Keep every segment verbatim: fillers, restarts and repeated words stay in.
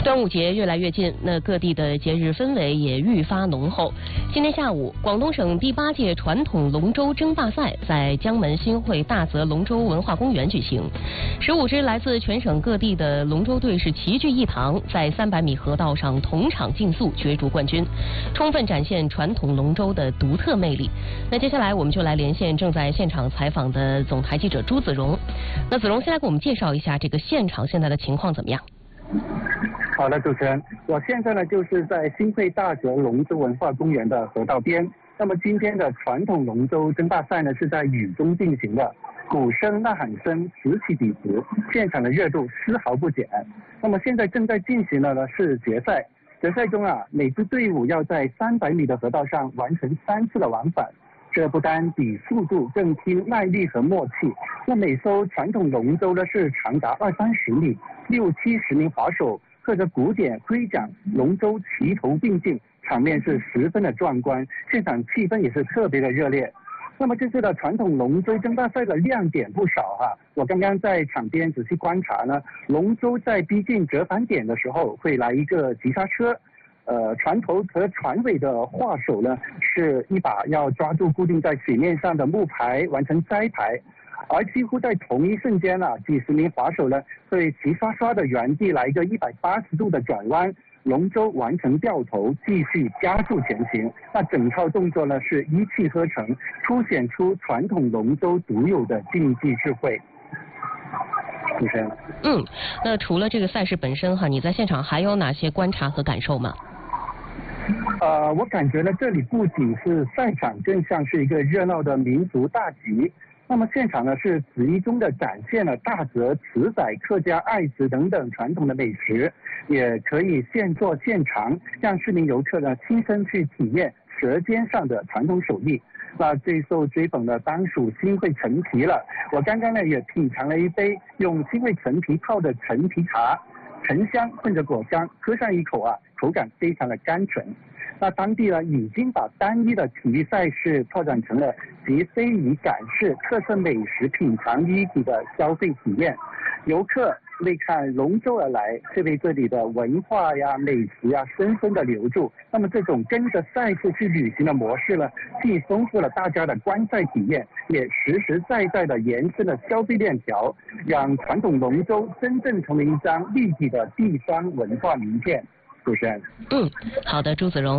端午节越来越近，那各地的节日氛围也愈发浓厚。今天下午，广东省第八届传统龙舟争霸赛在江门新会大泽龙舟文化公园举行。十五支来自全省各地的龙舟队是齐聚一堂，在三百米河道上同场竞速，角逐冠军，充分展现传统龙舟的独特魅力。那接下来我们就来连线正在现场采访的总台记者朱子荣。那子荣先来给我们介绍一下这个现场现在的情况怎么样？ 好的，主持人，我现在呢就是在新会大泽龙舟文化公园的河道边。那么今天的传统龙舟争霸赛呢是在雨中进行的，鼓声、呐喊声此起彼伏，现场的热度丝毫不减。那么现在正在进行的呢是决赛，决赛中啊，每支队伍要在三百米的河道上完成三次的往返。这不单比速度，更拼耐力和默契。那每艘传统龙舟呢是长达二三十米，六七十名划手喝着古典盔甲，龙舟齐头并进，场面是十分的壮观，现场气氛也是特别的热烈。那么这次的传统龙舟争霸赛的亮点不少哈、啊，我刚刚在场边仔细观察呢，龙舟在逼近折返点的时候会来一个急刹车。呃，船头和船尾的划手呢，是一把要抓住固定在水面上的木牌完成摘牌，而几乎在同一瞬间啊，几十名划手呢会齐刷刷的原地来一个一百八十度的转弯，龙舟完成掉头，继续加速前行。那整套动作呢是一气呵成，凸显出传统龙舟独有的竞技智慧。主持人， 嗯，那除了这个赛事本身哈，你在现场还有哪些观察和感受吗？ 呃，我感觉呢，这里不仅是赛场，更像是一个热闹的民族大集。那么现场呢是旨意中的展现了大泽、瓷仔、客家爱子等等传统的美食，也可以现做现尝，让市民游客呢亲身去体验舌尖上的传统手艺。那最受追捧的当属新会陈皮了。我刚刚呢也品尝了一杯用新会陈皮泡的陈皮茶，沉香混着果香，喝上一口啊，口感非常的甘醇。那当地呢已经把单一的体育赛事拓展成了集非遗感式、特色美食品尝于一体的消费体验。游客为看龙舟而来，却被这里的文化呀、美食呀深深的留住。那么这种跟着赛事去旅行的模式呢，既丰富了大家的观赛体验，也实实在在的延伸了消费链条，让传统龙舟真正成为一张立体的地方文化名片。主持人， 嗯，好的，朱子荣。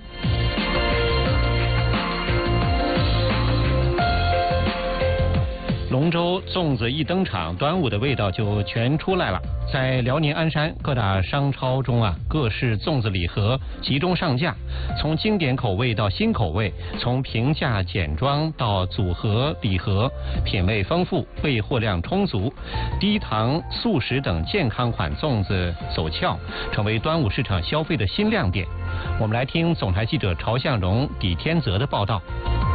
龙舟粽子一登场，端午的味道就全出来了。在辽宁鞍山各大商超中啊，各式粽子礼盒集中上架，从经典口味到新口味，从平价简装到组合礼盒，品味丰富，备货量充足。低糖、素食等健康款粽子走俏，成为端午市场消费的新亮点。我们来听总台记者朝向荣、李天泽的报道。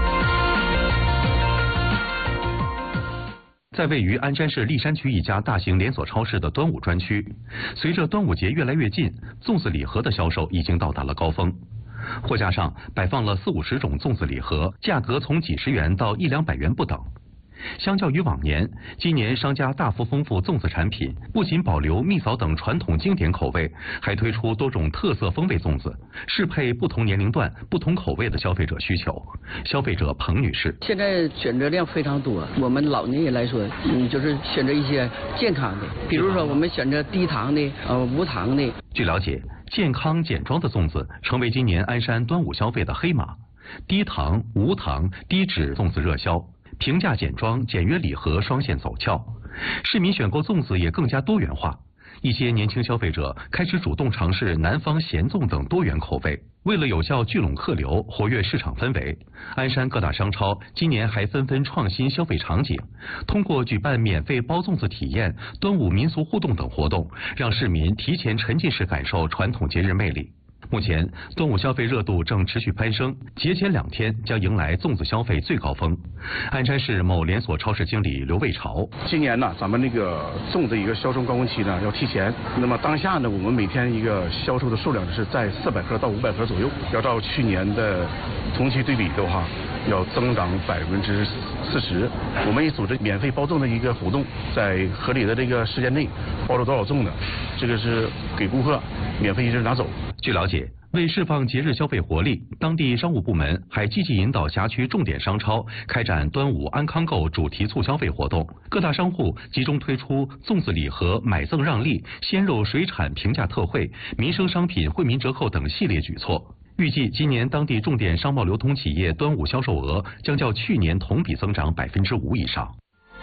在位于鞍山市立山区一家大型连锁超市的端午专区，随着端午节越来越近，粽子礼盒的销售已经到达了高峰。货架上摆放了四五十种粽子礼盒，价格从几十元到一两百元不等。相较于往年，今年商家大幅丰富粽子产品，不仅保留蜜枣等传统经典口味，还推出多种特色风味粽子，适配不同年龄段、不同口味的消费者需求。消费者彭女士： 现在选择量非常多，我们老年人来说，嗯，就是选择一些健康的，比如说我们选择低糖的、呃无糖的。 据了解，健康简装的粽子成为今年鞍山端午消费的黑马，低糖、无糖、低脂粽子热销。平价简装、简约礼盒双线走俏，市民选购粽子也更加多元化。一些年轻消费者开始主动尝试南方咸粽等多元口味。为了有效聚拢客流、活跃市场氛围，鞍山各大商超今年还纷纷创新消费场景，通过举办免费包粽子体验、端午民俗互动等活动，让市民提前沉浸式感受传统节日魅力。目前，端午消费热度正持续攀升，节前两天将迎来粽子消费最高峰。鞍山市某连锁超市经理刘卫朝： 今年呢，咱们那个粽子一个销售高峰期呢要提前。那么当下呢，我们每天一个销售的数量是在四百盒到五百盒左右。要照去年的同期对比的话， 要增长百分之四十。我们也组织免费包粽的一个活动，在合理的这个时间内包了多少粽子，这个是给顾客免费一直拿走。 据了解，为释放节日消费活力，当地商务部门还积极引导辖区重点商超开展端午安康购主题促消费活动，各大商户集中推出粽子礼盒买赠让利、鲜肉水产平价特惠、民生商品惠民折扣等系列举措。预计今年当地重点商贸流通企业端午销售额将较去年同比增长百分之五以上。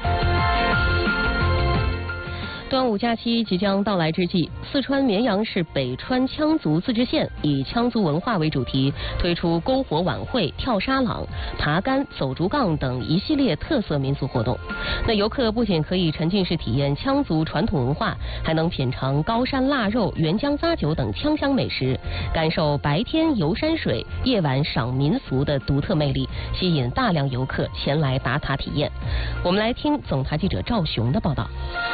端午假期即将到来之际，四川绵阳市北川羌族自治县以羌族文化为主题，推出篝火晚会、跳沙朗、爬杆、走竹杠等一系列特色民俗活动。那游客不仅可以沉浸式体验羌族传统文化，还能品尝高山腊肉、原浆咂酒等羌乡美食，感受白天游山水、夜晚赏民俗的独特魅力，吸引大量游客前来打卡体验。我们来听总台记者赵雄的报道。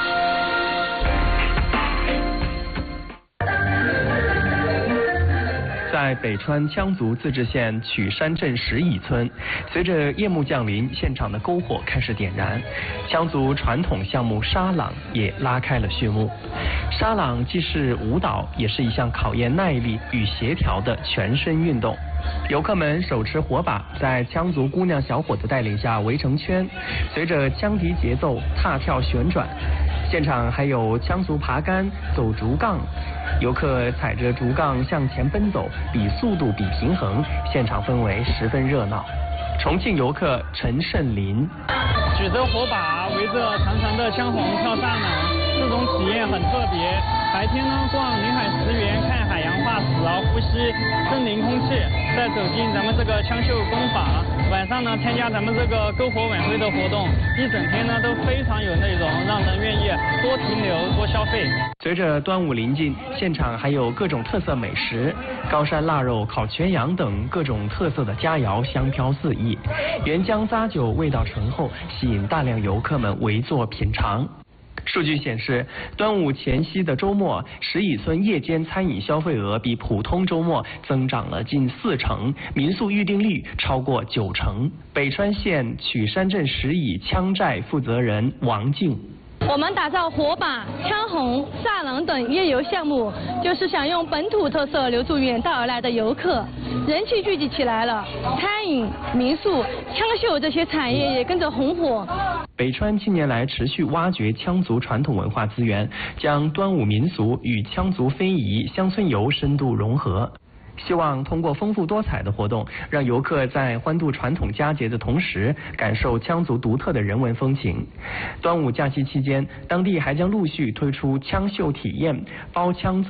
在北川羌族自治县曲山镇石乙村，随着夜幕降临，现场的篝火开始点燃，羌族传统项目沙朗也拉开了序幕。沙朗既是舞蹈，也是一项考验耐力与协调的全身运动。游客们手持火把，在羌族姑娘小伙子带领下围成圈，随着羌笛节奏踏跳旋转。现场还有羌族爬杆、走竹杠，游客踩着竹杠向前奔走，比速度比平衡，现场氛围十分热闹。重庆游客陈胜林， 举着火把，围着长长的羌红跳沙朗，这种体验很特别。白天呢，逛宁海石园看海洋化石，然后呼吸森林空气，再走进咱们这个羌绣工坊。晚上呢，参加咱们这个篝火晚会的活动，一整天呢都非常有内容，让人愿意多停留多消费。 随着端午临近，现场还有各种特色美食，高山腊肉、烤全羊等各种特色的佳肴香飘四溢，原浆咂酒味道醇厚，吸引大量游客们围坐品尝。数据显示，端午前夕的周末，石乙村夜间餐饮消费额比普通周末增长了近四成，民宿预订率超过九成。北川县曲山镇石乙羌寨负责人王静。 我们打造火把、羌红、萨朗等夜游项目，就是想用本土特色留住远道而来的游客，人气聚集起来了，餐饮、民宿、羌绣这些产业也跟着红火。 北川近年来持续挖掘羌族传统文化资源，将端午民俗与羌族非遗、乡村游深度融合。希望通过丰富多彩的活动，让游客在欢度传统佳节的同时，感受羌族独特的人文风情。端午假期期间，当地还将陆续推出羌绣体验、包羌